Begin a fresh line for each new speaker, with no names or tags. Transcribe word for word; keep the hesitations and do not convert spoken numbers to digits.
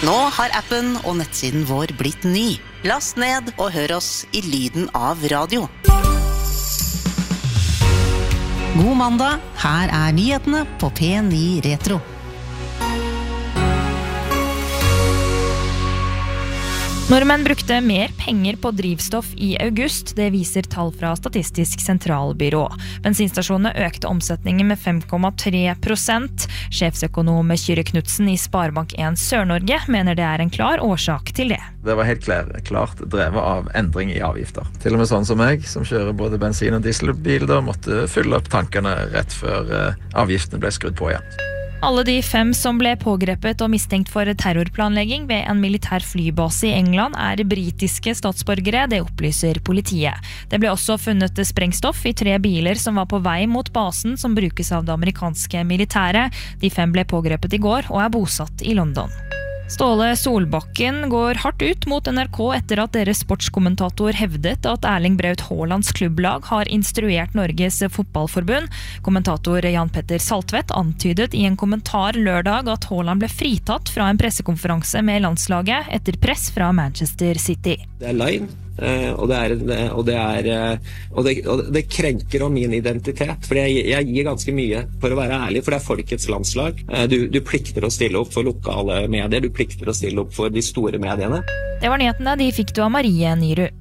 Nå har appen og nettsiden vår blitt ny. Last ned og hør oss i lyden av radio. God mandag, her er nyhetene på P ni Retro.
Nordmenn brukte mer penger på drivstoff i august, det viser tall fra Statistisk sentralbyrå. Bensinstasjonene økte omsetningen med fem komma tre prosent. Sjefsøkonom Kyrre Knudsen i Sparebank en Sør-Norge mener det er en klar årsak til det.
Det var helt klart drevet av endring i avgifter. Til og med sånn som meg, som kjører både bensin- og dieselbil, da måtte fylle opp tankene rett før avgiftene ble skrudd på igjen.
Alle de fem som ble pågrepet og mistenkt for terrorplanlegging ved en militær flybase i England er britiske statsborgere, det opplyser politiet. Det ble også funnet sprengstoff i tre biler som var på vei mot basen som brukes av det amerikanske militære. De fem ble pågrepet i går og er bosatt i London. Ståle Solbakken går hardt ut mot N R K etter at deres sportskommentator hevdet at Erling Braut Haalands klubblag har instruert Norges fotballforbund. Kommentator Jan Petter Saltvedt antydet i en kommentar lørdag at Haaland ble fritatt fra en pressekonferanse med landslaget etter press fra Manchester City.
Det er løgn. Uh, og, det er, og, det er, uh, og, det, og det krenker om min identitet, for jeg, jeg gir ganske mye for å være ærlig, for det er folkets landslag. Uh, du, du plikter å stille opp for lokale medier, du plikter å stille opp for de store mediene.
Det var nyhetene, de fikk du av Marie Nyru.